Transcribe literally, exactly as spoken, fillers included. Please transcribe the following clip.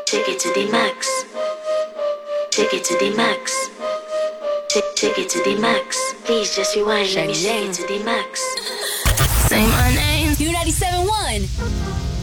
Take it to the max. Take it to the max. Take, take it to the max. Please just rewind. Let me take it to the max. Say my name. U ninety-seven point one.